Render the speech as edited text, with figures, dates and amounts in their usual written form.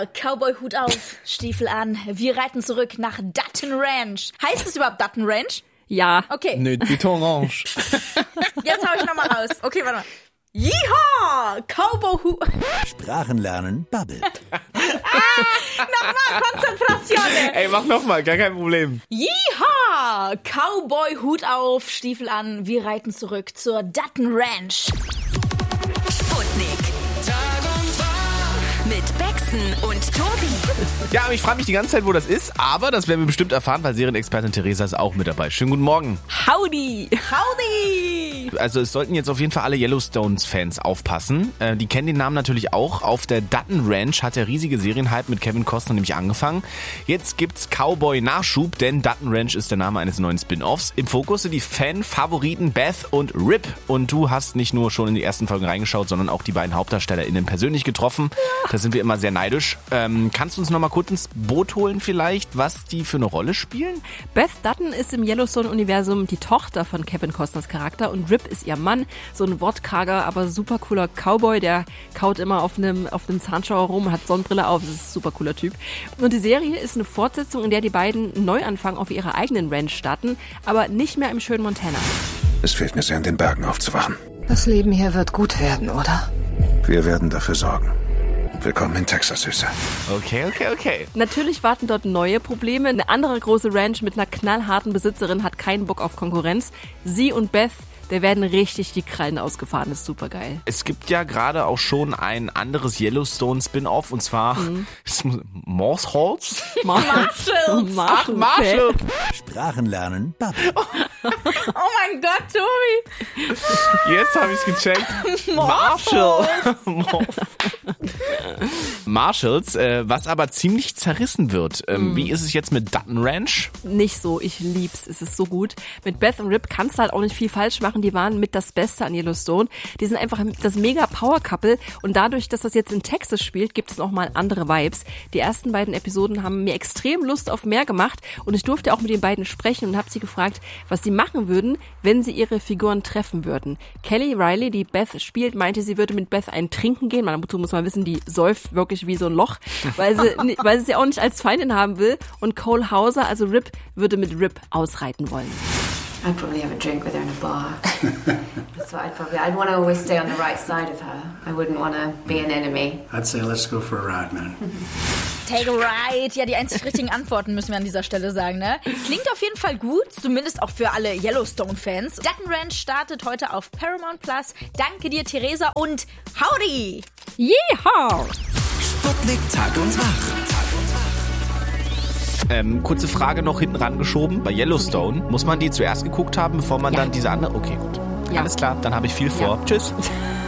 Cowboy-Hut auf, Stiefel an. Wir reiten zurück nach Dutton Ranch. Heißt es überhaupt Dutton Ranch? Ja. Okay. Nee, Betonrange. Jetzt hau ich nochmal raus. Okay, warte mal. Yeehaw! Cowboy-Hut. Sprachen lernen, Bubble. Nochmal, Konzentration. Ey, mach nochmal, gar kein Problem. Yeehaw! Cowboy-Hut auf, Stiefel an. Wir reiten zurück zur Dutton Ranch. Sputnik. Mit Bexen und Tobi. Ja, aber ich frage mich die ganze Zeit, wo das ist, aber das werden wir bestimmt erfahren, weil Serienexpertin Theresa ist auch mit dabei. Schönen guten Morgen. Howdy. Howdy! Also es sollten jetzt auf jeden Fall alle Yellowstones-Fans aufpassen. Die kennen den Namen natürlich auch. Auf der Dutton Ranch hat der riesige Serienhype mit Kevin Costner nämlich angefangen. Jetzt gibt's Cowboy-Nachschub, denn Dutton Ranch ist der Name eines neuen Spin-Offs. Im Fokus sind die Fan-Favoriten Beth und Rip. Und du hast nicht nur schon in die ersten Folgen reingeschaut, sondern auch die beiden HauptdarstellerInnen persönlich getroffen. Da sind wir immer sehr neidisch. Kannst du uns noch mal kurz ins Boot holen vielleicht, was die für eine Rolle spielen? Beth Dutton ist im Yellowstone-Universum die Tochter von Kevin Costners Charakter und Rip ist ihr Mann, so ein wortkarger, aber super cooler Cowboy, der kaut immer auf einem Zahnschauer rum, hat Sonnenbrille auf, das ist ein super cooler Typ. Und die Serie ist eine Fortsetzung, in der die beiden einen Neuanfang auf ihrer eigenen Ranch starten, aber nicht mehr im schönen Montana. Es fehlt mir sehr, in den Bergen aufzuwachen. Das Leben hier wird gut werden, oder? Wir werden dafür sorgen. Willkommen in Texas, Süße. Okay. Natürlich warten dort neue Probleme. Eine andere große Ranch mit einer knallharten Besitzerin hat keinen Bock auf Konkurrenz. Sie und Beth, der werden richtig die Krallen ausgefahren. Das ist super geil. Es gibt ja gerade auch schon ein anderes Yellowstone-Spin-Off und zwar Marshalls. Marshalls. Sprachen lernen, Bubble. Oh mein Gott, Tobi! Jetzt habe ich es gecheckt. Marshalls, was aber ziemlich zerrissen wird. Wie ist es jetzt mit Dutton Ranch? Nicht so, ich lieb's, es ist so gut. Mit Beth und Rip kannst du halt auch nicht viel falsch machen, die waren mit das Beste an Yellowstone. Die sind einfach das mega Power-Couple und dadurch, dass das jetzt in Texas spielt, gibt es nochmal andere Vibes. Die ersten beiden Episoden haben mir extrem Lust auf mehr gemacht und ich durfte auch mit den beiden sprechen und habe sie gefragt, was sie machen würden, wenn sie ihre Figuren treffen würden. Kelly Riley, die Beth spielt, meinte, sie würde mit Beth einen trinken gehen. Dazu muss man wissen, die säuft wirklich wie so ein Loch, weil sie auch nicht als Feindin haben will. Und Cole Hauser, also Rip, würde mit Rip ausreiten wollen. I'd probably have a drink with her in a bar. That's what I'd want to always stay on the right side of her. I wouldn't want to be an enemy. I'd say let's go for a ride, man. Take a ride. Ja, die einzig richtigen Antworten müssen wir an dieser Stelle sagen, ne? Klingt auf jeden Fall gut, zumindest auch für alle Yellowstone-Fans. Dutton Ranch startet heute auf Paramount Plus. Danke dir, Theresa, und howdy! Yeehaw! Sputnik Tag und Wach. Kurze Frage noch hinten rangeschoben. Bei Yellowstone, muss man die zuerst geguckt haben, bevor man dann diese andere... Okay, gut. Ja. Alles klar, dann habe ich viel vor. Tschüss.